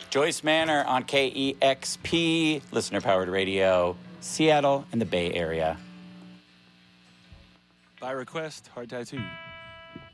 Joyce Manor on KEXP, listener-powered radio, Seattle and the Bay Area. By request, Hard Tattoo.